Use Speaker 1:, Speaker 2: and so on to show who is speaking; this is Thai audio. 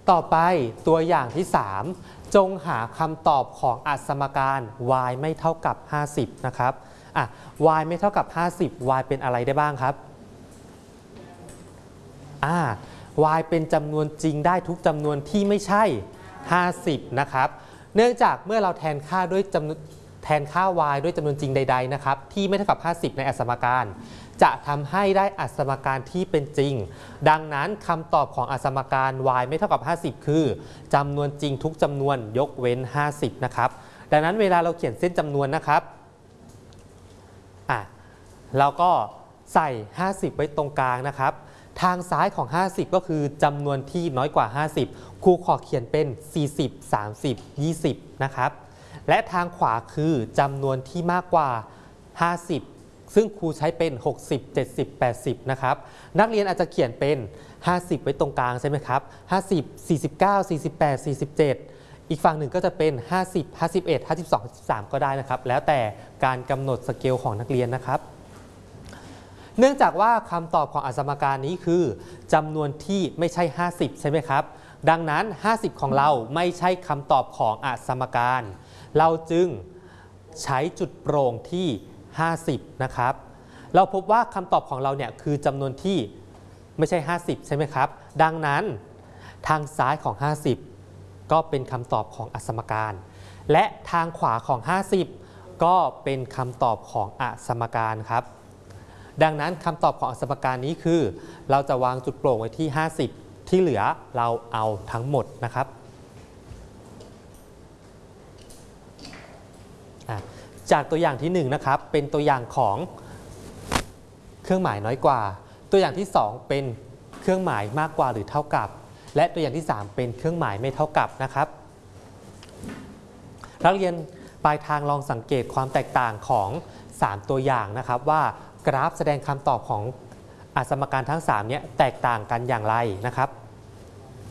Speaker 1: ต่อไปตัวอย่างที่ 3 จงหาคำตอบของอสมการ y ไม่เท่ากับ50นะครับy ไม่เท่ากับ50 y เป็นอะไรได้บ้างครับy เป็นจำนวนจริงได้ทุกจำนวนที่ไม่ใช่50นะครับเนื่องจากเมื่อเราแทนค่าy ด้วยจำนวนจริงใดๆนะครับที่ไม่เท่ากับ50ในอสมการจะทำให้ได้อสมการที่เป็นจริงดังนั้นคำตอบของอสมการ y ไม่เท่ากับ50คือจำนวนจริงทุกจำนวนยกเว้น50นะครับดังนั้นเวลาเราเขียนเส้นจำนวนนะครับเราก็ใส่50ไว้ตรงกลางนะครับทางซ้ายของ50ก็คือจำนวนที่น้อยกว่า50ครูขอเขียนเป็น40 30 20นะครับและทางขวาคือจำนวนที่มากกว่า50ซึ่งครูใช้เป็น60 70 80นะครับนักเรียนอาจจะเขียนเป็น50ไว้ตรงกลางใช่ไหมครับ50 49 48 47อีกฝั่งหนึ่งก็จะเป็น50 51 52 53ก็ได้นะครับแล้วแต่การกำหนดสเกลของนักเรียนนะครับเนื่องจากว่าคำตอบของอสมการนี้คือจำนวนที่ไม่ใช่50ใช่ไหมครับดังนั้น50ของเราไม่ใช่คำตอบของอสมการเราจึงใช้จุดโปร่งที่50นะครับเราพบว่าคำตอบของเราเนี่ยคือจำนวนที่ไม่ใช่50ใช่ไหมครับดังนั้นทางซ้ายของ50ก็เป็นคำตอบของอสมการและทางขวาของ50ก็เป็นคำตอบของอสมการครับดังนั้นคำตอบของอสมการนี้คือเราจะวางจุดโปร่งไว้ที่50ที่เหลือเราเอาทั้งหมดนะครับจากตัวอย่างที่1นะครับเป็นตัวอย่างของเครื่องหมายน้อยกว่าตัวอย่างที่2เป็นเครื่องหมายมากกว่าหรือเท่ากับและตัวอย่างที่3เป็นเครื่องหมายไม่เท่ากับนะครับนักเรียนปลายทางลองสังเกตความแตกต่างของ3ตัวอย่างนะครับว่ากราฟแสดงคำตอบของอสมการทั้ง3เนี่ยแตกต่างกันอย่างไรนะครับ